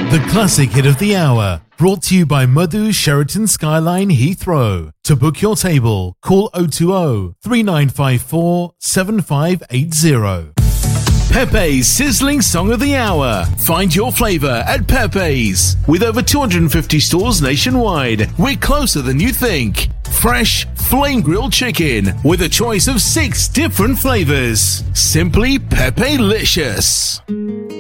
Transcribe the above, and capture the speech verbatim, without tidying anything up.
The classic hit of the hour, brought to you by Madhu Sheraton Skyline Heathrow. To book your table, call oh two oh, three nine five four, seven five eight oh. Pepe's Sizzling Song of the Hour. Find your flavour at Pepe's. With over two hundred fifty stores nationwide, we're closer than you think. Fresh, flame-grilled chicken with a choice of six different flavours. Simply Pepe-licious.